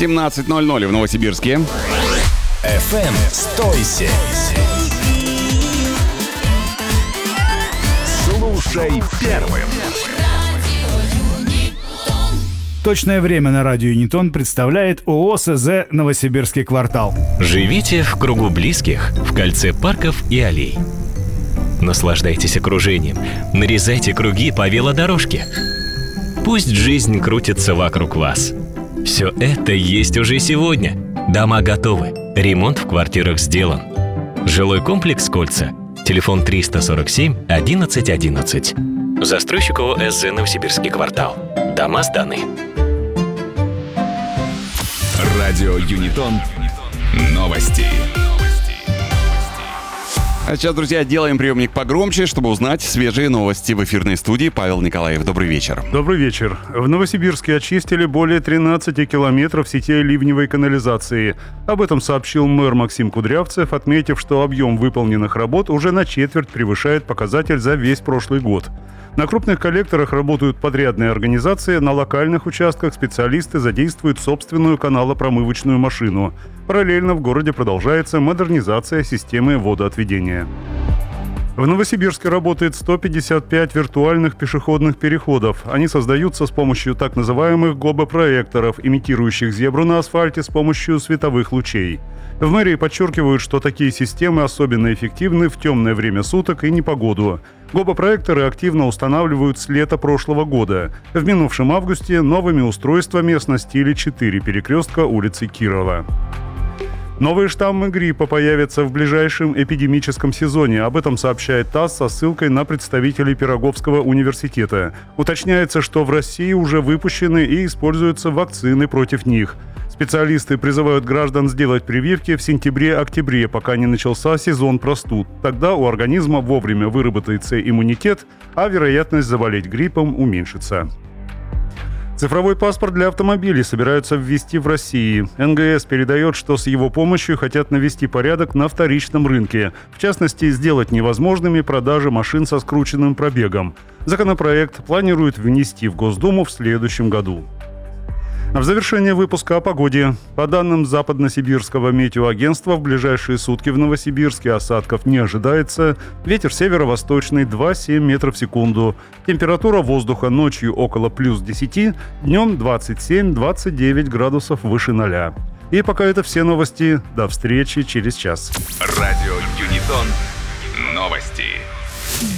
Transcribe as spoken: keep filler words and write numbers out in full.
семнадцать ноль ноль в Новосибирске. эф эм сто семь. Слушай первым. Точное время на радио Юнитон представляет ООО СЗ «Новосибирский квартал». Живите в кругу близких, в кольце парков и аллей. Наслаждайтесь окружением, нарезайте круги по велодорожке. Пусть жизнь крутится вокруг вас. Все это есть уже сегодня. Дома готовы, ремонт в квартирах сделан. Жилой комплекс «Кольца». Телефон триста сорок семь одиннадцать одиннадцать. Застройщик ООО СЗ «Новосибирский квартал». Дома сданы. Радио Юнитон. Новости. А сейчас, друзья, делаем приемник погромче, чтобы узнать свежие новости в эфирной студии. Павел Николаев, добрый вечер. Добрый вечер. В Новосибирске очистили более тринадцати километров сетей ливневой канализации. Об этом сообщил мэр Максим Кудрявцев, отметив, что объем выполненных работ уже на четверть превышает показатель за весь прошлый год. На крупных коллекторах работают подрядные организации, на локальных участках специалисты задействуют собственную каналопромывочную машину. Параллельно в городе продолжается модернизация системы водоотведения. В Новосибирске работает сто пятьдесят пять виртуальных пешеходных переходов. Они создаются с помощью так называемых гобопроекторов, имитирующих зебру на асфальте с помощью световых лучей. В мэрии подчеркивают, что такие системы особенно эффективны в темное время суток и непогоду. Гобопроекторы активно устанавливают с лета прошлого года. В минувшем августе новыми устройствами оснастили четыре перекрестка улицы Кирова. Новые штаммы гриппа появятся в ближайшем эпидемическом сезоне. Об этом сообщает ТАСС со ссылкой на представителей Пироговского университета. Уточняется, что в России уже выпущены и используются вакцины против них. Специалисты призывают граждан сделать прививки в сентябре-октябре, пока не начался сезон простуд. Тогда у организма вовремя выработается иммунитет, а вероятность заболеть гриппом уменьшится. Цифровой паспорт для автомобилей собираются ввести в России. эн гэ эс передает, что с его помощью хотят навести порядок на вторичном рынке. В частности, сделать невозможными продажи машин со скрученным пробегом. Законопроект планируют внести в Госдуму в следующем году. В завершение выпуска о погоде. По данным Западно-Сибирского метеоагентства, в ближайшие сутки в Новосибирске осадков не ожидается. Ветер северо-восточный два целых семь метров в секунду. Температура воздуха ночью около плюс десяти, днем двадцать семь - двадцать девять градусов выше ноля. И пока это все новости. До встречи через час. Радио Юнитон. Новости.